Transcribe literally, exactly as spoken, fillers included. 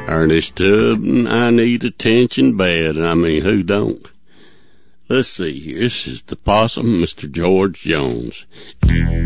Ernest Tubbs, I need attention bad. I mean, who don't? Let's see here. This is the possum, Mister George Jones.